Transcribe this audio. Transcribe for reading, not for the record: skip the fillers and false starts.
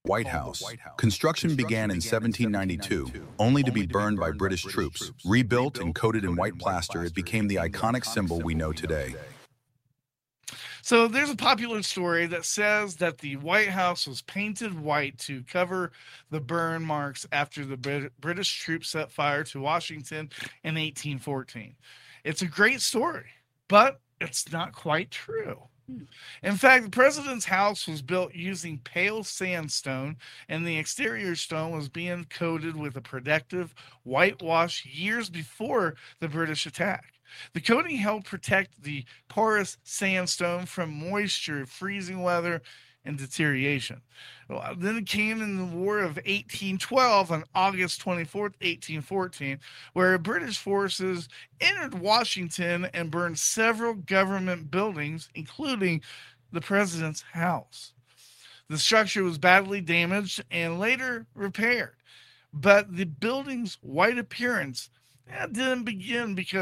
White House. Construction began in 1792, only to be burned by British troops. Rebuilt and coated in white plaster, it became the iconic symbol we know today. So there's a popular story that says that the White House was painted white to cover the burn marks after the British troops set fire to Washington in 1814. It's a great story, but it's not quite true. In fact, the president's house was built using pale sandstone, and the exterior stone was being coated with a protective whitewash years before the British attack. The coating helped protect the porous sandstone from moisture, freezing weather, and deterioration. Well, then it came in the War of 1812 on August 24th, 1814, where British forces entered Washington and burned several government buildings, including the president's house. The structure was badly damaged and later repaired, but the building's white appearance didn't begin because